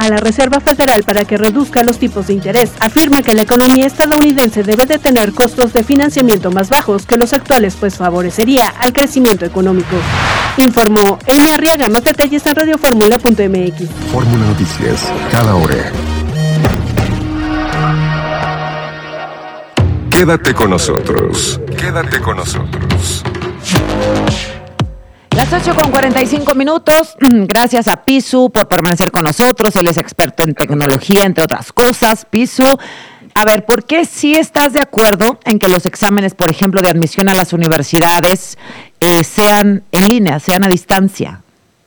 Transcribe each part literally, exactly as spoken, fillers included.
a la Reserva Federal para que reduzca los tipos de interés. Afirma que la economía estadounidense debe de tener costos de financiamiento más bajos que los actuales, pues favorecería al crecimiento económico. Informó Elia Arriaga. Más detalles en radioformula punto m x. Fórmula Noticias, cada hora. Quédate con nosotros. Quédate con nosotros. Las ocho con cuarenta y cinco minutos. Gracias a Pisu por permanecer con nosotros. Él es experto en tecnología, entre otras cosas. Pisu, a ver, ¿por qué sí estás de acuerdo en que los exámenes, por ejemplo, de admisión a las universidades eh, sean en línea, sean a distancia?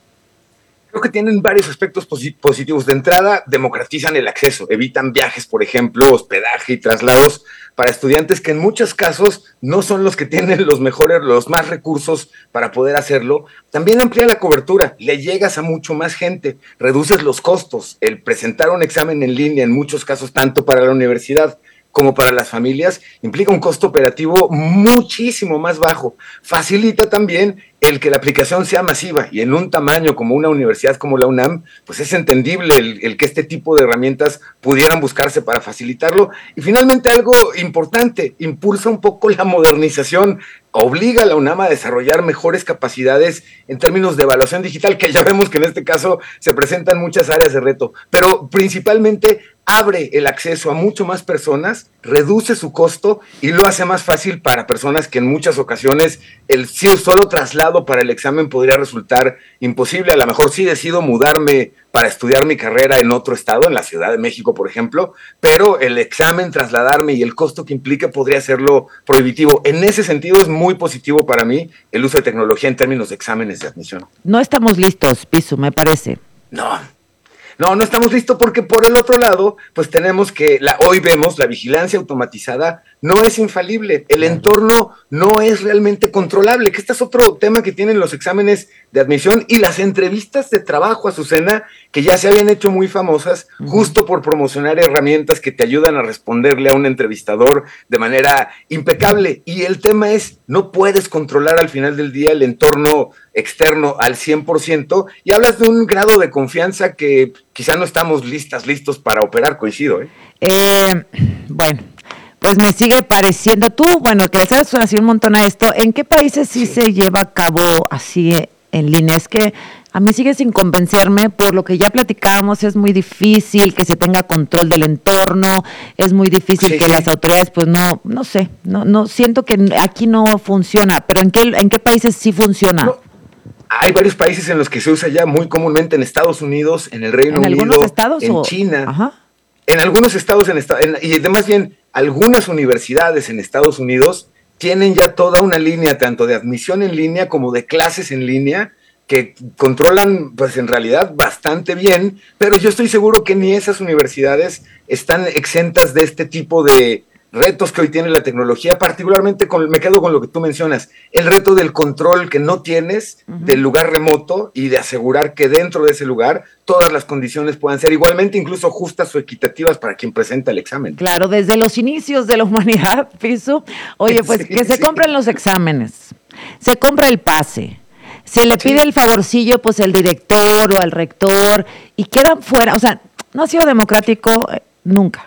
Creo que tienen varios aspectos positivos. De entrada, democratizan el acceso, evitan viajes, por ejemplo, hospedaje y traslados para estudiantes que en muchos casos no son los que tienen los mejores, los más recursos para poder hacerlo. También amplía la cobertura, le llegas a mucho más gente, reduces los costos. El presentar un examen en línea, en muchos casos, tanto para la universidad como para las familias, implica un costo operativo muchísimo más bajo. Facilita también el que la aplicación sea masiva y en un tamaño como una universidad como la UNAM, pues es entendible el, el que este tipo de herramientas pudieran buscarse para facilitarlo. Y finalmente algo importante, impulsa un poco la modernización, obliga a la UNAM a desarrollar mejores capacidades en términos de evaluación digital, que ya vemos que en este caso se presentan muchas áreas de reto, pero principalmente abre el acceso a mucho más personas, reduce su costo y lo hace más fácil para personas que en muchas ocasiones el solo traslado para el examen podría resultar imposible. A lo mejor sí decido mudarme para estudiar mi carrera en otro estado, en la Ciudad de México, por ejemplo, pero el examen, trasladarme y el costo que implique podría hacerlo prohibitivo. En ese sentido es muy positivo para mí el uso de tecnología en términos de exámenes de admisión. No estamos listos, Pisu, me parece. No. No, no estamos listos porque por el otro lado, pues tenemos que, la, hoy vemos, la vigilancia automatizada no es infalible, el entorno no es realmente controlable, que este es otro tema que tienen los exámenes de admisión y las entrevistas de trabajo, Azucena, que ya se habían hecho muy famosas, uh-huh. justo por promocionar herramientas que te ayudan a responderle a un entrevistador de manera impecable. Y el tema es, no puedes controlar al final del día el entorno externo al cien por ciento y hablas de un grado de confianza que quizá no estamos listas, listos para operar, coincido, ¿eh? Eh, bueno, pues me sigue pareciendo, tú, bueno, que le sabes así un montón a esto, ¿en qué países sí, sí se lleva a cabo así en línea? Es que a mí sigue sin convencerme, por lo que ya platicábamos, es muy difícil que se tenga control del entorno, es muy difícil sí, que sí. las autoridades, pues no, no sé, no, no siento que aquí no funciona, pero ¿en qué, en qué países sí funciona? No. Hay varios países en los que se usa ya muy comúnmente, en Estados Unidos, en el Reino ¿En Unido, algunos estados en o? China, Ajá. en algunos estados, en, en, y además bien, algunas universidades en Estados Unidos tienen ya toda una línea tanto de admisión en línea como de clases en línea que controlan, pues en realidad, bastante bien, pero yo estoy seguro que ni esas universidades están exentas de este tipo de retos que hoy tiene la tecnología, particularmente con, me quedo con lo que tú mencionas, el reto del control que no tienes uh-huh. del lugar remoto y de asegurar que dentro de ese lugar todas las condiciones puedan ser igualmente incluso justas o equitativas para quien presenta el examen. Claro, desde los inicios de la humanidad, Pisu, oye, pues sí, que se sí. compren los exámenes, se compra el pase, se le pide sí. el favorcillo, pues el director o al rector, y quedan fuera, o sea, no ha sido democrático eh, nunca.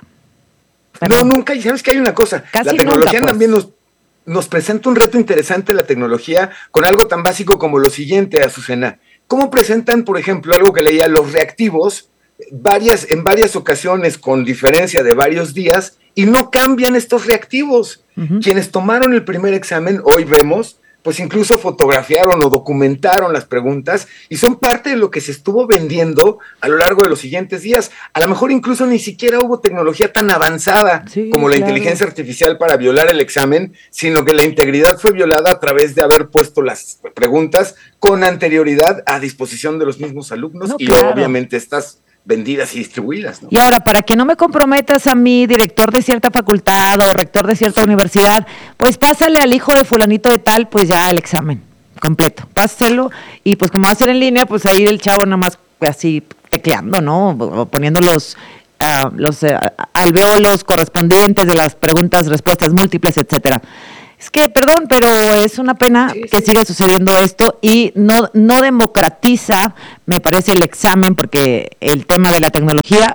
No, nunca, y sabes que hay una cosa, Casi la tecnología nunca, pues. también nos, nos presenta un reto interesante, la tecnología, con algo tan básico como lo siguiente, Azucena. ¿Cómo presentan, por ejemplo, algo que leía, los reactivos, varias, en varias ocasiones con diferencia de varios días, y no cambian estos reactivos? Uh-huh. Quienes tomaron el primer examen, hoy vemos, pues incluso fotografiaron o documentaron las preguntas y son parte de lo que se estuvo vendiendo a lo largo de los siguientes días. A lo mejor incluso ni siquiera hubo tecnología tan avanzada sí, como la claro. inteligencia artificial para violar el examen, sino que la integridad fue violada a través de haber puesto las preguntas con anterioridad a disposición de los mismos alumnos no, y claro. obviamente estas vendidas y distribuidas, ¿no? Y ahora, para que no me comprometas a mí, director de cierta facultad o rector de cierta universidad, pues pásale al hijo de fulanito de tal, pues ya el examen completo, páselo, y pues como va a ser en línea, pues ahí el chavo nada más así tecleando, ¿no? O poniendo los, uh, los uh, alvéolos correspondientes de las preguntas, respuestas múltiples, etcétera. Es que, perdón, pero es una pena sí, que sí. siga sucediendo esto y no, no democratiza, me parece, el examen, porque el tema de la tecnología,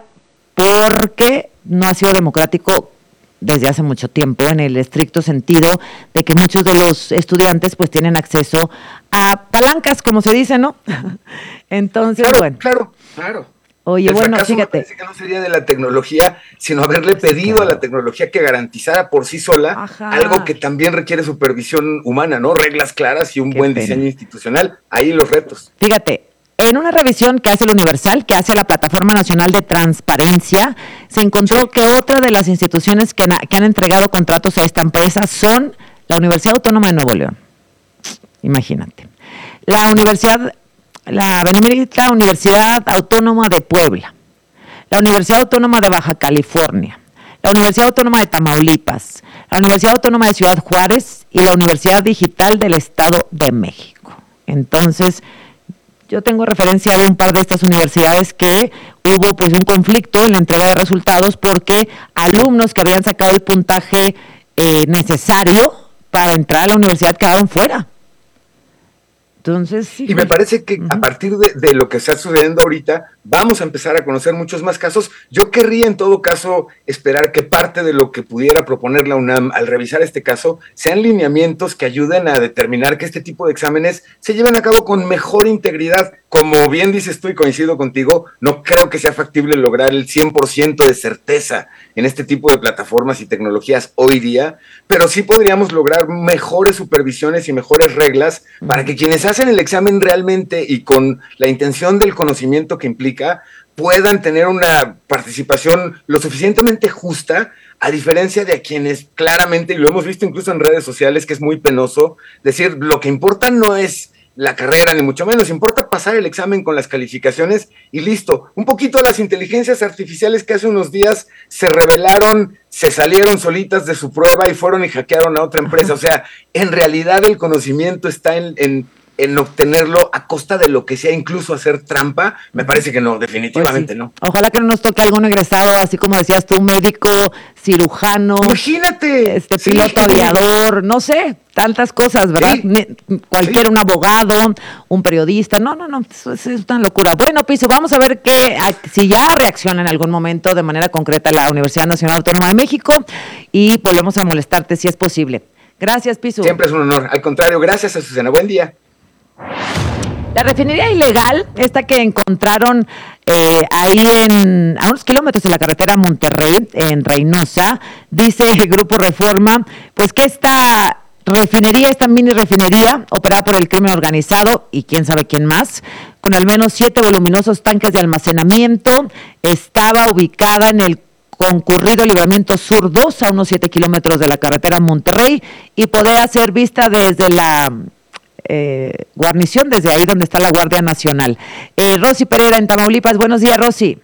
porque no ha sido democrático desde hace mucho tiempo, en el estricto sentido de que muchos de los estudiantes pues tienen acceso a palancas, como se dice, ¿no? Entonces, claro, bueno. Claro, claro. Oye, el bueno, fracaso fíjate. Me parece que no sería de la tecnología, sino haberle pedido claro. a la tecnología que garantizara por sí sola Ajá. algo que también requiere supervisión humana, ¿no? Reglas claras y un Qué buen pena. diseño institucional. Ahí los retos. Fíjate. En una revisión que hace el Universal, que hace la Plataforma Nacional de Transparencia, se encontró que otra de las instituciones que, na, que han entregado contratos a esta empresa son la Universidad Autónoma de Nuevo León. Imagínate. La Universidad, la Benemérita Universidad Autónoma de Puebla, la Universidad Autónoma de Baja California, la Universidad Autónoma de Tamaulipas, la Universidad Autónoma de Ciudad Juárez y la Universidad Digital del Estado de México. Entonces, yo tengo referencia de un par de estas universidades que hubo pues un conflicto en la entrega de resultados porque alumnos que habían sacado el puntaje eh, necesario para entrar a la universidad quedaron fuera. Entonces, sí, y me parece que uh-huh. a partir de, de lo que está sucediendo ahorita, vamos a empezar a conocer muchos más casos. Yo querría en todo caso esperar que parte de lo que pudiera proponer la UNAM al revisar este caso sean lineamientos que ayuden a determinar que este tipo de exámenes se lleven a cabo con mejor integridad. Como bien dices tú y coincido contigo, no creo que sea factible lograr el cien por ciento de certeza en este tipo de plataformas y tecnologías hoy día, pero sí podríamos lograr mejores supervisiones y mejores reglas para que quienes hacen el examen realmente y con la intención del conocimiento que implica, puedan tener una participación lo suficientemente justa, a diferencia de a quienes claramente, y lo hemos visto incluso en redes sociales, que es muy penoso, decir, lo que importa no es la carrera, ni mucho menos, importa pasar el examen con las calificaciones y listo. Un poquito las inteligencias artificiales que hace unos días se revelaron, se salieron solitas de su prueba y fueron y hackearon a otra empresa. O sea, en realidad el conocimiento está en, en, en obtenerlo a costa de lo que sea, incluso hacer trampa. Me parece que no, definitivamente pues sí. no. Ojalá que no nos toque algún egresado, así como decías tú, médico, cirujano. Imagínate. Este sí, piloto sí. aviador, no sé. Tantas cosas, ¿verdad? Sí, Cualquier, sí. un abogado, un periodista, no, no, no, eso es una locura. Bueno, Piso, vamos a ver que si ya reacciona en algún momento de manera concreta la Universidad Nacional Autónoma de México y volvemos a molestarte si es posible. Gracias, Piso. Siempre es un honor, al contrario, gracias, Azucena, buen día. La refinería ilegal, esta que encontraron eh, ahí en, a unos kilómetros de la carretera Monterrey, en Reynosa, dice el Grupo Reforma, pues que esta refinería, esta mini refinería, operada por el crimen organizado y quién sabe quién más, con al menos siete voluminosos tanques de almacenamiento, estaba ubicada en el concurrido Libramiento Sur dos, a unos siete kilómetros de la carretera Monterrey, y podía ser vista desde la eh, guarnición, desde ahí donde está la Guardia Nacional. Eh, Rosy Pereira en Tamaulipas, buenos días, Rosy.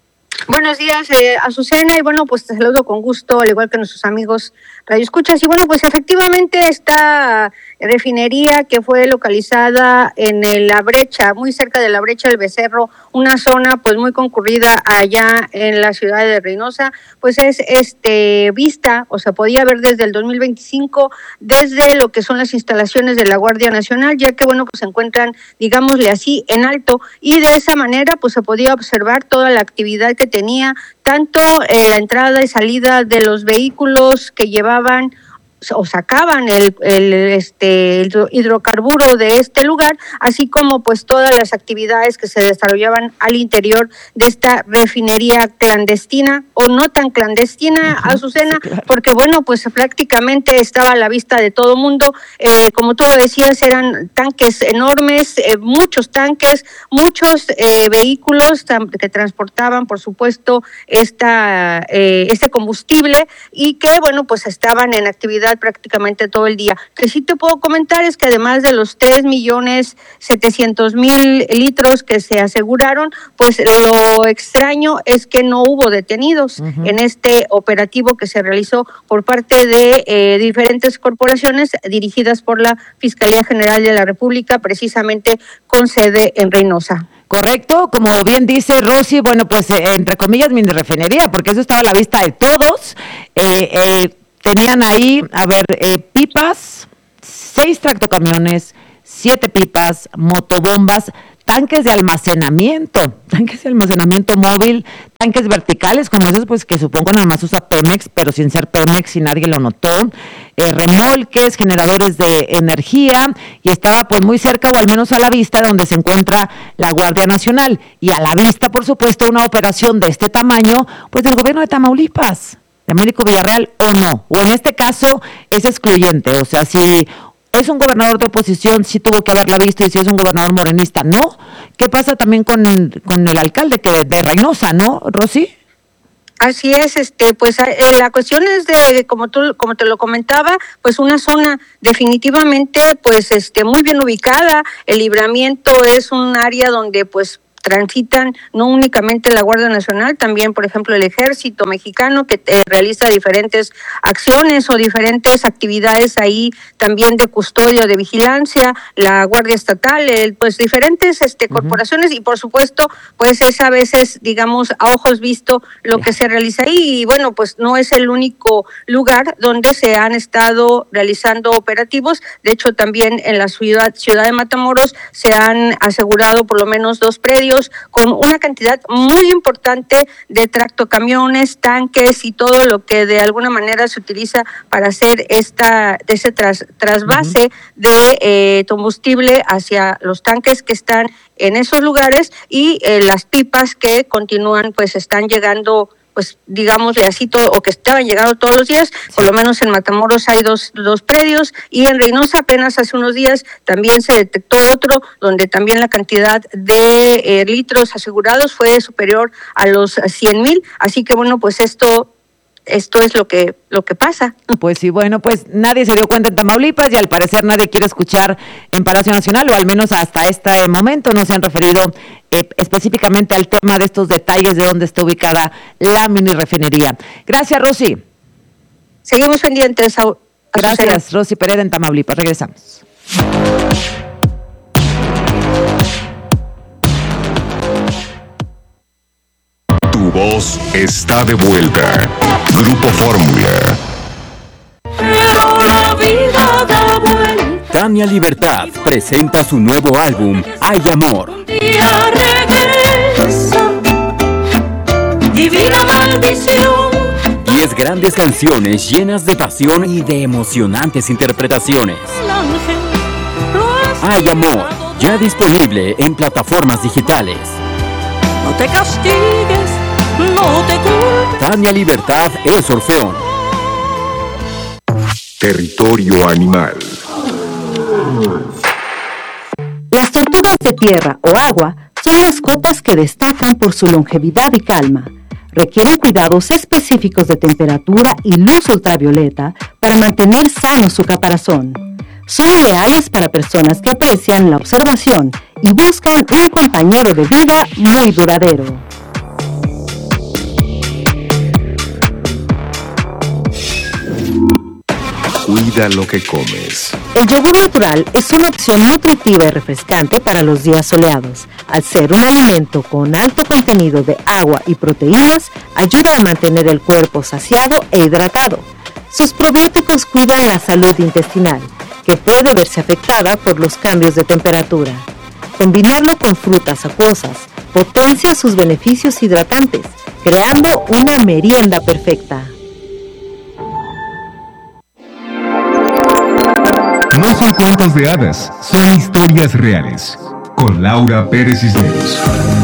Buenos días, eh, Azucena, y bueno, pues te saludo con gusto, al igual que nuestros amigos radioescuchas, y bueno, pues efectivamente esta refinería que fue localizada en la brecha, muy cerca de la brecha del Becerro, una zona pues muy concurrida allá en la ciudad de Reynosa, pues es este vista, o sea, podía ver desde el dos mil veinticinco, desde lo que son las instalaciones de la Guardia Nacional, ya que bueno, pues se encuentran, digámosle así, en alto, y de esa manera pues se podía observar toda la actividad que tenía, tanto eh, la entrada y salida de los vehículos que llevaban o sacaban el, el, este, el hidrocarburo de este lugar, así como pues todas las actividades que se desarrollaban al interior de esta refinería clandestina o no tan clandestina, uh-huh, Azucena, sí, claro. Porque bueno, pues prácticamente estaba a la vista de todo mundo, eh, como tú lo decías, eran tanques enormes, eh, muchos tanques, muchos eh, vehículos tam- que transportaban, por supuesto, esta eh, este combustible y que bueno, pues estaban en actividad prácticamente todo el día. Que sí te puedo comentar es que además de los tres millones setecientos mil litros que se aseguraron, pues lo extraño es que no hubo detenidos uh-huh. en este operativo que se realizó por parte de eh, diferentes corporaciones dirigidas por la Fiscalía General de la República, precisamente con sede en Reynosa. Correcto, como bien dice Rosy, bueno, pues eh, entre comillas mini refinería, porque eso estaba a la vista de todos. Eh, eh, tenían ahí, a ver, eh, pipas, seis tractocamiones, siete pipas, motobombas, tanques de almacenamiento, tanques de almacenamiento móvil, tanques verticales, como esos pues que supongo nada más usa Pemex, pero sin ser Pemex y nadie lo notó, eh, remolques, generadores de energía, y estaba pues muy cerca, o al menos a la vista, de donde se encuentra la Guardia Nacional, y a la vista, por supuesto, una operación de este tamaño, pues del gobierno de Tamaulipas, de Américo Villarreal, o no, o en este caso es excluyente, o sea, si es un gobernador de oposición, sí tuvo que haberla visto, y si es un gobernador morenista, no. ¿Qué pasa también con, con el alcalde que de Reynosa, no, Rosy? Así es, este, pues eh, la cuestión es de, como tú, como te lo comentaba, pues una zona definitivamente, pues, este, muy bien ubicada. El Libramiento es un área donde, pues, transitan no únicamente la Guardia Nacional, también, por ejemplo, el Ejército Mexicano, que eh, realiza diferentes acciones o diferentes actividades ahí, también de custodia, de vigilancia, la Guardia Estatal, el, pues diferentes este, corporaciones, uh-huh. y por supuesto, pues es a veces, digamos, a ojos visto lo que se realiza ahí, y bueno, pues no es el único lugar donde se han estado realizando operativos. De hecho, también en la ciudad, ciudad de Matamoros se han asegurado por lo menos dos predios con una cantidad muy importante de tractocamiones, tanques y todo lo que de alguna manera se utiliza para hacer esta ese tras, trasvase uh-huh. de eh, combustible hacia los tanques que están en esos lugares, y eh, las pipas que continúan, pues están llegando, pues digámosle así, todo, o que estaban llegando todos los días. Sí. Por lo menos en Matamoros hay dos, dos predios, y en Reynosa apenas hace unos días también se detectó otro, donde también la cantidad de eh, litros asegurados fue superior a los cien mil, así que bueno, pues esto... Esto es lo que lo que pasa. Pues sí, bueno, pues nadie se dio cuenta en Tamaulipas, y al parecer nadie quiere escuchar en Palacio Nacional, o al menos hasta este momento no se han referido eh, específicamente al tema de estos detalles de dónde está ubicada la mini refinería. Gracias, Rosy. Seguimos pendientes. A, a Gracias, Rosy Pereda en Tamaulipas. Regresamos. Tu voz está de vuelta. Grupo Fórmula. Pero la vida da vuelta. Tania Libertad presenta su nuevo álbum, Hay Amor. Un día regresa, divina maldición. Diez grandes canciones llenas de pasión y de emocionantes interpretaciones. Hay Amor, ya disponible en plataformas digitales. No te castigues, no te culpes. Tania Libertad es Orfeón. Territorio animal. Las tortugas de tierra o agua son mascotas que destacan por su longevidad y calma. Requieren cuidados específicos de temperatura y luz ultravioleta para mantener sano su caparazón. Son ideales para personas que aprecian la observación y buscan un compañero de vida muy duradero. Cuida lo que comes. El yogur natural es una opción nutritiva y refrescante para los días soleados. Al ser un alimento con alto contenido de agua y proteínas, ayuda a mantener el cuerpo saciado e hidratado. Sus probióticos cuidan la salud intestinal, que puede verse afectada por los cambios de temperatura. Combinarlo con frutas acuosas potencia sus beneficios hidratantes, creando una merienda perfecta. No son cuentos de hadas, son historias reales. Con Laura Pérez Cisneros.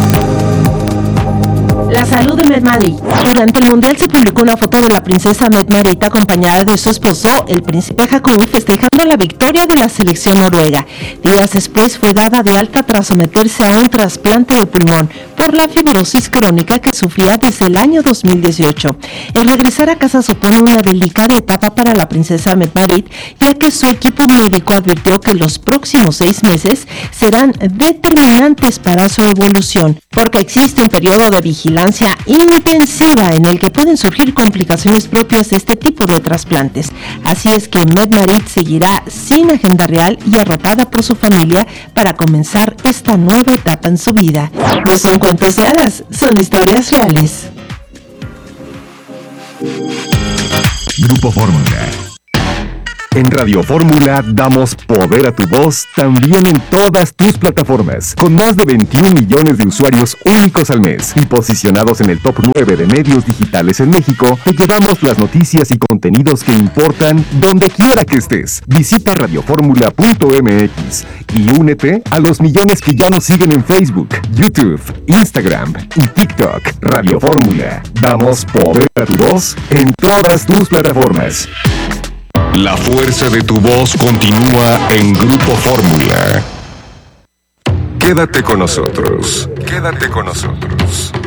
La salud de Medmarit. Durante el Mundial se publicó una foto de la princesa Medmarit acompañada de su esposo, el príncipe Jacob, festejando la victoria de la selección noruega. Días después fue dada de alta tras someterse a un trasplante de pulmón por la fibrosis crónica que sufría desde el año dos mil dieciocho. El regresar a casa supone una delicada etapa para la princesa Medmarit, ya que su equipo médico advirtió que los próximos seis meses serán determinantes para su evolución, porque existe un periodo de vigilancia intensiva en el que pueden surgir complicaciones propias de este tipo de trasplantes. Así es que Medmarit seguirá sin agenda real y arropada por su familia para comenzar esta nueva etapa en su vida. No son cuentos de hadas, son historias reales. Grupo Fórmula. En Radio Fórmula damos poder a tu voz también en todas tus plataformas, con más de veintiún millones de usuarios únicos al mes y posicionados en el top nueve de medios digitales en México. Te llevamos las noticias y contenidos que importan donde quiera que estés. Visita radio fórmula punto m x y únete a los millones que ya nos siguen en Facebook, YouTube, Instagram y TikTok. Radio Fórmula, damos poder a tu voz en todas tus plataformas. La fuerza de tu voz continúa en Grupo Fórmula. Quédate con nosotros. Quédate con nosotros.